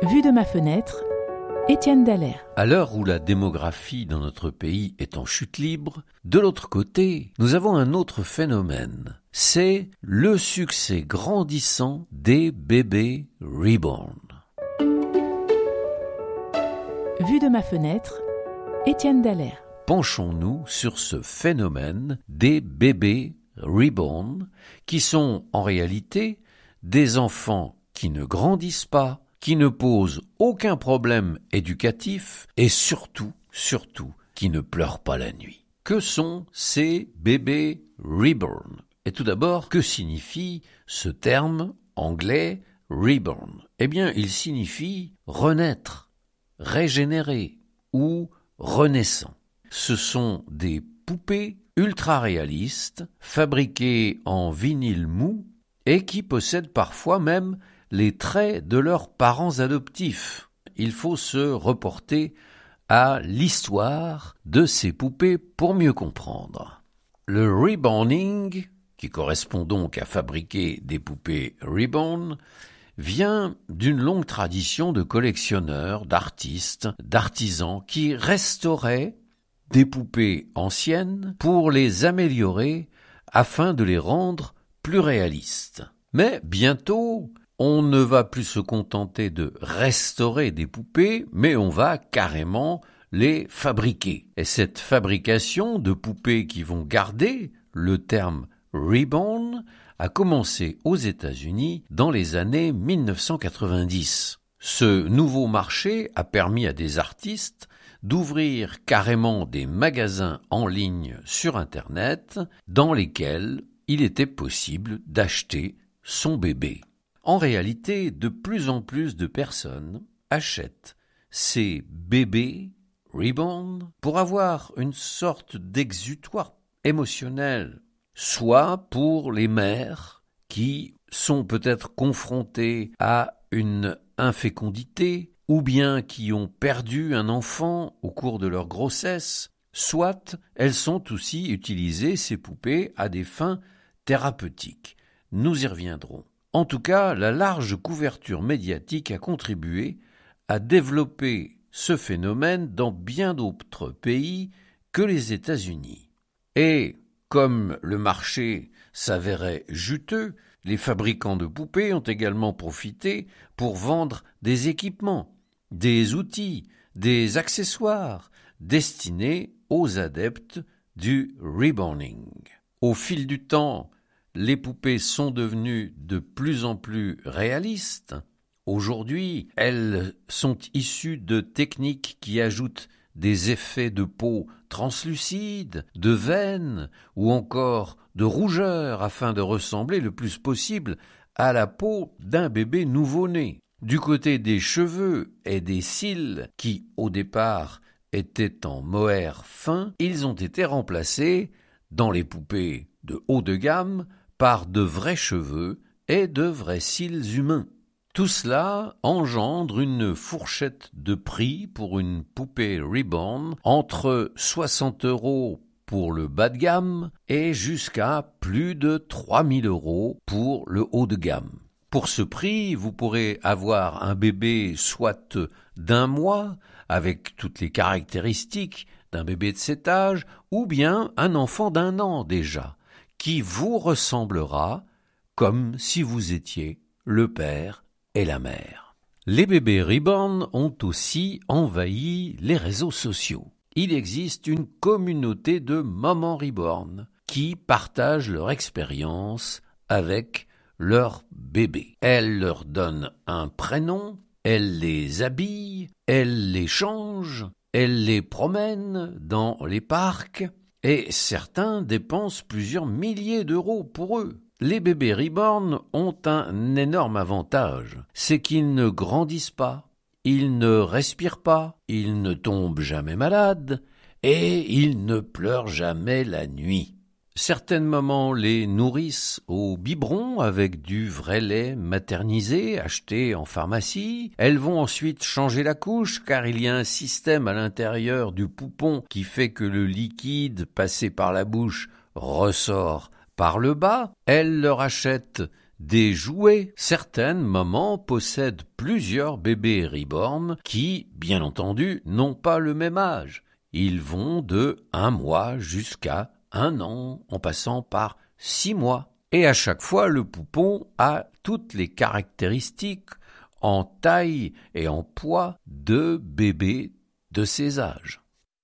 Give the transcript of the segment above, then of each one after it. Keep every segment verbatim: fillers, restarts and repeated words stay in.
Vue de ma fenêtre, Étienne Dallaire. À l'heure où la démographie dans notre pays est en chute libre, de l'autre côté, nous avons un autre phénomène. C'est le succès grandissant des bébés reborn. Vue de ma fenêtre, Étienne Dallaire. Penchons-nous sur ce phénomène des bébés reborn, qui sont en réalité des enfants qui ne grandissent pas, qui ne posent aucun problème éducatif et surtout, surtout, qui ne pleurent pas la nuit. Que sont ces bébés reborn? Et tout d'abord, que signifie ce terme anglais reborn? Eh bien, il signifie renaître, régénérer ou renaissant. Ce sont des poupées ultra réalistes, fabriquées en vinyle mou et qui possèdent parfois même les traits de leurs parents adoptifs. Il faut se reporter à l'histoire de ces poupées pour mieux comprendre. Le reborning, qui correspond donc à fabriquer des poupées reborn, vient d'une longue tradition de collectionneurs, d'artistes, d'artisans qui restauraient des poupées anciennes pour les améliorer afin de les rendre plus réalistes. Mais bientôt, on ne va plus se contenter de restaurer des poupées, mais on va carrément les fabriquer. Et cette fabrication de poupées qui vont garder le terme reborn a commencé aux États-Unis dans les années mille neuf cent quatre-vingt-dix. Ce nouveau marché a permis à des artistes d'ouvrir carrément des magasins en ligne sur Internet dans lesquels il était possible d'acheter son bébé. En réalité, de plus en plus de personnes achètent ces bébés reborn pour avoir une sorte d'exutoire émotionnel, soit pour les mères qui sont peut-être confrontées à une infécondité ou bien qui ont perdu un enfant au cours de leur grossesse, soit elles sont aussi utilisées, ces poupées, à des fins thérapeutiques. Nous y reviendrons. En tout cas, la large couverture médiatique a contribué à développer ce phénomène dans bien d'autres pays que les États-Unis. Et comme le marché s'avérait juteux, les fabricants de poupées ont également profité pour vendre des équipements, des outils, des accessoires destinés aux adeptes du reborning. Au fil du temps, les poupées sont devenues de plus en plus réalistes. Aujourd'hui, elles sont issues de techniques qui ajoutent des effets de peau translucides, de veines ou encore de rougeur afin de ressembler le plus possible à la peau d'un bébé nouveau-né. Du côté des cheveux et des cils qui, au départ, étaient en mohair fin, ils ont été remplacés, dans les poupées de haut de gamme, par de vrais cheveux et de vrais cils humains. Tout cela engendre une fourchette de prix pour une poupée reborn entre soixante euros pour le bas de gamme et jusqu'à plus de trois mille euros pour le haut de gamme. Pour ce prix, vous pourrez avoir un bébé soit d'un mois, avec toutes les caractéristiques d'un bébé de cet âge, ou bien un enfant d'un an déjà, qui vous ressemblera comme si vous étiez le père et la mère. Les bébés reborn ont aussi envahi les réseaux sociaux. Il existe une communauté de mamans reborn qui partagent leur expérience avec leurs bébés. Elles leur donnent un prénom, elles les habillent, elles les changent, elles les promènent dans les parcs et certains dépensent plusieurs milliers d'euros pour eux. Les bébés reborn ont un énorme avantage, c'est qu'ils ne grandissent pas, ils ne respirent pas, ils ne tombent jamais malades et ils ne pleurent jamais la nuit. Certaines mamans les nourrissent au biberon avec du vrai lait maternisé acheté en pharmacie. Elles vont ensuite changer la couche car il y a un système à l'intérieur du poupon qui fait que le liquide passé par la bouche ressort par le bas. Elles leur achètent des jouets. Certaines mamans possèdent plusieurs bébés reborn qui, bien entendu, n'ont pas le même âge. Ils vont de un mois jusqu'à un an, en passant par six mois. Et à chaque fois, le poupon a toutes les caractéristiques en taille et en poids de bébés de ces âges.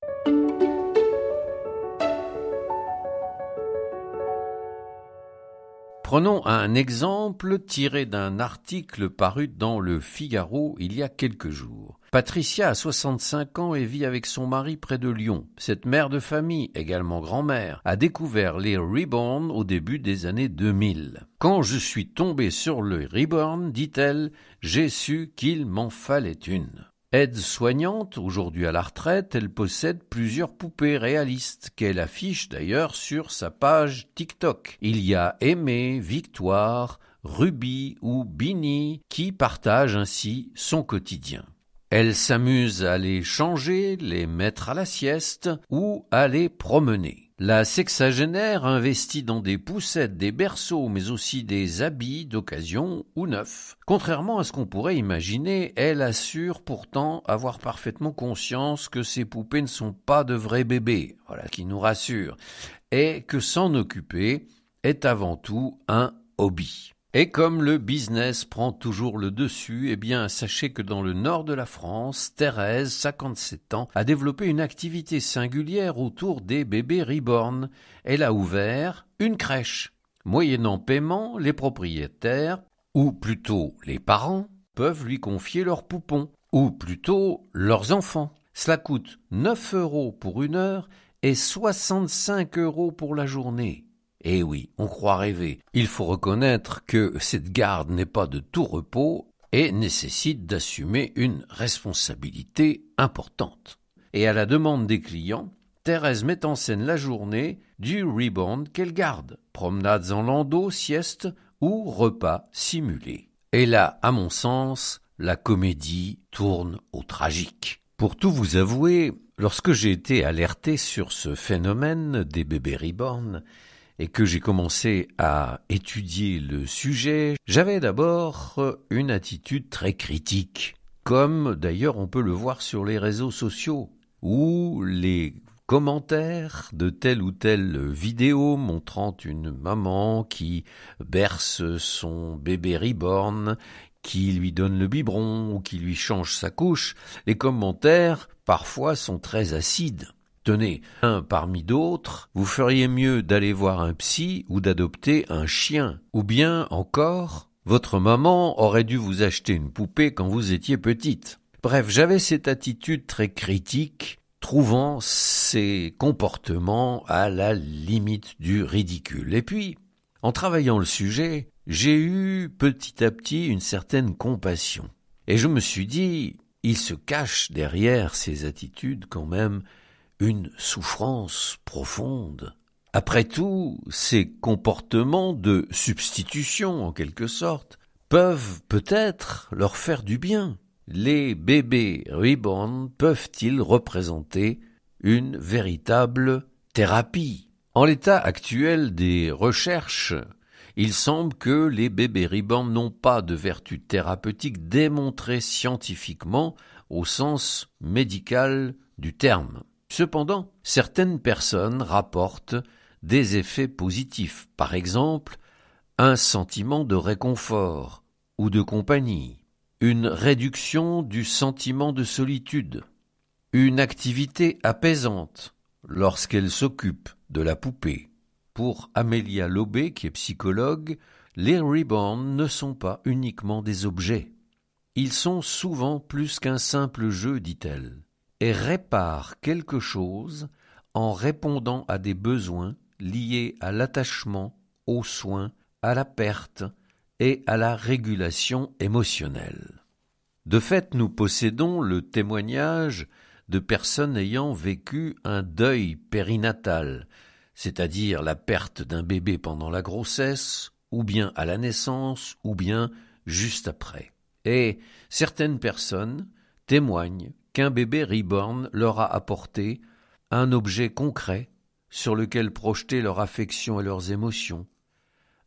Prenons un exemple tiré d'un article paru dans le Figaro il y a quelques jours. Patricia a soixante-cinq ans et vit avec son mari près de Lyon. Cette mère de famille, également grand-mère, a découvert les Reborn au début des années deux mille. Quand je suis tombée sur le Reborn, dit-elle, j'ai su qu'il m'en fallait une. Aide-soignante, aujourd'hui à la retraite, elle possède plusieurs poupées réalistes qu'elle affiche d'ailleurs sur sa page TikTok. Il y a Aimée, Victoire, Ruby ou Bini qui partagent ainsi son quotidien. Elle s'amuse à les changer, les mettre à la sieste ou à les promener. La sexagénaire investit dans des poussettes, des berceaux, mais aussi des habits d'occasion ou neufs. Contrairement à ce qu'on pourrait imaginer, elle assure pourtant avoir parfaitement conscience que ces poupées ne sont pas de vrais bébés, voilà qui nous rassure, et que s'en occuper est avant tout un hobby. Et comme le business prend toujours le dessus, eh bien, sachez que dans le nord de la France, Thérèse, cinquante-sept ans, a développé une activité singulière autour des bébés reborn. Elle a ouvert une crèche. Moyennant paiement, les propriétaires, ou plutôt les parents, peuvent lui confier leurs poupons, ou plutôt leurs enfants. Cela coûte neuf euros pour une heure et soixante-cinq euros pour la journée. Eh oui, on croit rêver. Il faut reconnaître que cette garde n'est pas de tout repos et nécessite d'assumer une responsabilité importante. Et à la demande des clients, Thérèse met en scène la journée du reborn qu'elle garde. Promenades en landau, sieste ou repas simulés. Et là, à mon sens, la comédie tourne au tragique. Pour tout vous avouer, lorsque j'ai été alerté sur ce phénomène des bébés reborn, et que j'ai commencé à étudier le sujet, j'avais d'abord une attitude très critique, comme d'ailleurs on peut le voir sur les réseaux sociaux, où les commentaires de telle ou telle vidéo montrant une maman qui berce son bébé reborn, qui lui donne le biberon ou qui lui change sa couche, les commentaires parfois sont très acides. Tenez, un parmi d'autres, vous feriez mieux d'aller voir un psy ou d'adopter un chien. Ou bien encore, votre maman aurait dû vous acheter une poupée quand vous étiez petite. Bref, j'avais cette attitude très critique, trouvant ces comportements à la limite du ridicule. Et puis, en travaillant le sujet, j'ai eu petit à petit une certaine compassion. Et je me suis dit, il se cache derrière ces attitudes quand même une souffrance profonde. Après tout, ces comportements de substitution, en quelque sorte, peuvent peut-être leur faire du bien. Les bébés reborn peuvent-ils représenter une véritable thérapie? En l'état actuel des recherches, il semble que les bébés reborn n'ont pas de vertu thérapeutique démontrée scientifiquement au sens médical du terme. Cependant, certaines personnes rapportent des effets positifs, par exemple un sentiment de réconfort ou de compagnie, une réduction du sentiment de solitude, une activité apaisante lorsqu'elle s'occupe de la poupée. Pour Amélia Lobé, qui est psychologue, les reborn ne sont pas uniquement des objets. Ils sont souvent plus qu'un simple jeu, dit-elle, et réparent quelque chose en répondant à des besoins liés à l'attachement, aux soins, à la perte et à la régulation émotionnelle. De fait, nous possédons le témoignage de personnes ayant vécu un deuil périnatal, c'est-à-dire la perte d'un bébé pendant la grossesse, ou bien à la naissance, ou bien juste après. Et certaines personnes témoignent qu'un bébé reborn leur a apporté un objet concret sur lequel projeter leur affection et leurs émotions,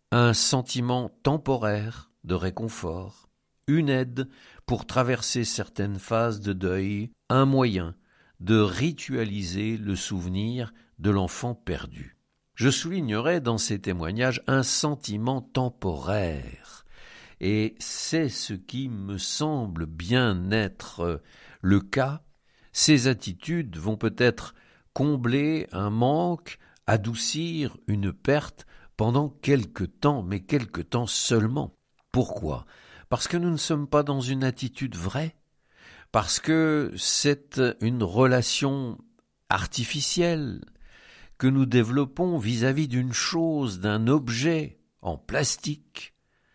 un sentiment temporaire de réconfort, une aide pour traverser certaines phases de deuil, un moyen de ritualiser le souvenir de l'enfant perdu. Je soulignerai dans ces témoignages un sentiment temporaire, et c'est ce qui me semble bien être le cas. Ces attitudes vont peut-être combler un manque, adoucir une perte pendant quelque temps, mais quelque temps seulement. Pourquoi ? Parce que nous ne sommes pas dans une attitude vraie, parce que c'est une relation artificielle que nous développons vis-à-vis d'une chose, d'un objet en plastique,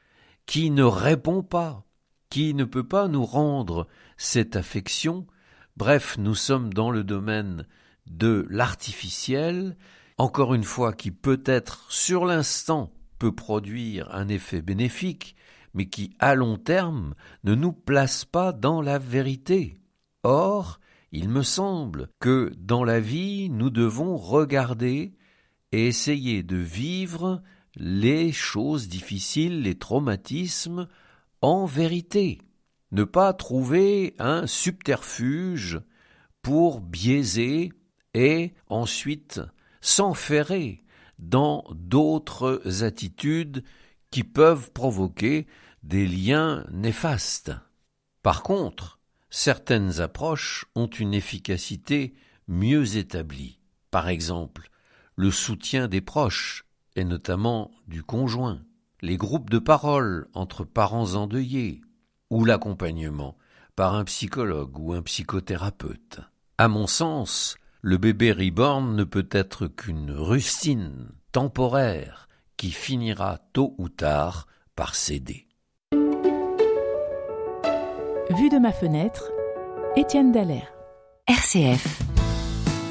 qui ne répond pas, qui ne peut pas nous rendre cette affection. Bref, nous sommes dans le domaine de l'artificiel, encore une fois, qui peut-être sur l'instant peut produire un effet bénéfique, mais qui à long terme ne nous place pas dans la vérité. Or, il me semble que dans la vie, nous devons regarder et essayer de vivre les choses difficiles, les traumatismes, en vérité. Ne pas trouver un subterfuge pour biaiser et ensuite s'enferrer dans d'autres attitudes qui peuvent provoquer des liens néfastes. Par contre, certaines approches ont une efficacité mieux établie. Par exemple, le soutien des proches, et notamment du conjoint, les groupes de parole entre parents endeuillés, ou l'accompagnement par un psychologue ou un psychothérapeute. À mon sens, le bébé reborn ne peut être qu'une rustine temporaire qui finira tôt ou tard par céder. Vue de ma fenêtre, Étienne Dallaire. R C F